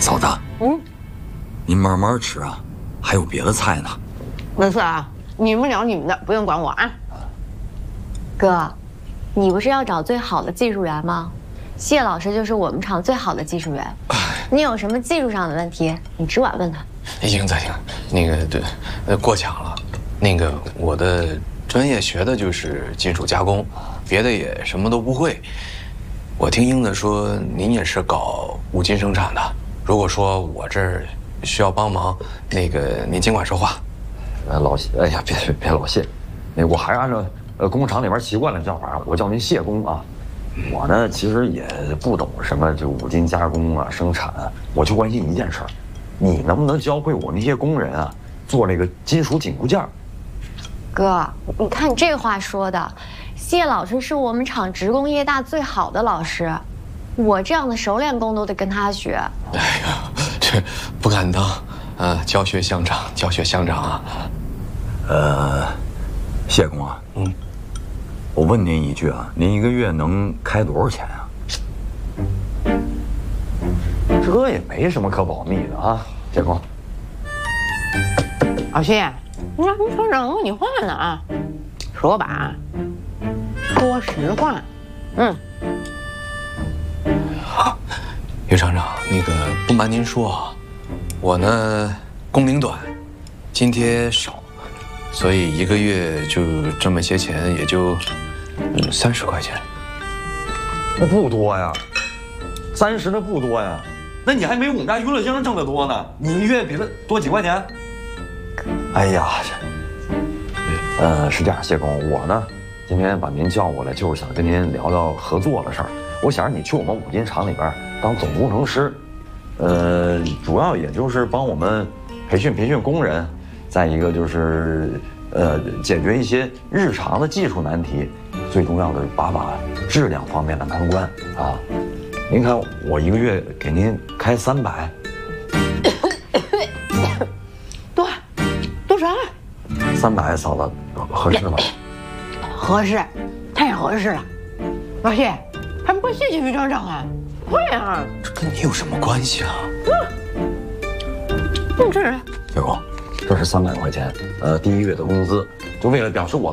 嫂子，您慢慢吃啊，还有别的菜呢。 没事啊，你们聊你们的，不用管我啊。 哥，你不是要找最好的技术员吗？谢老师就是我们厂最好的技术员。你有什么技术上的问题，你只管问他。 行，那个对，过奖了。那个我的专业学的就是金属加工，别的也什么都不会。我听英子说您也是搞五金生产的，如果说我这儿需要帮忙，那个您尽管说话。 老谢，哎呀，别老谢，那我还是按照工厂里边习惯的叫法，我叫您谢工啊。我呢其实也不懂什么这五金加工啊、生产啊，我就关心一件事儿，你能不能教会我那些工人啊做那个金属紧固件？ 哥，你看你这话说的，谢老师是我们厂职工业大最好的老师，我这样的熟练工都得跟他学。 哎呀，这不敢当，教学相长，教学相长啊。 谢工啊，我问您一句啊，您一个月能开多少钱啊？ 这也没什么可保密的啊，谢工。 老谢，你让你说让我跟你话呢啊，说吧，说实话， 岳厂长，那个不瞒您说啊，我呢工龄短，津贴少，所以一个月就这么些钱，也就30块钱。 那不多呀，30那不多呀，那你还没我们家娱乐星挣得多呢，你一个月比他多几块钱。哎呀，是这样，谢工，我呢今天把您叫过来，就是想跟您聊聊合作的事儿。我想让你去我们五金厂里边当总工程师，主要也就是帮我们培训工人，再一个就是解决一些日常的技术难题，最重要的把质量方面的难关啊。您看我一个月给您开300， 多少 ？300，嫂子合适吗？ 合适，太合适了。老谢，还不谢谢于厂长啊？会啊。 这跟你有什么关系啊？ 不是。 谢工，这是300块钱，第一月的工资，就为了表示我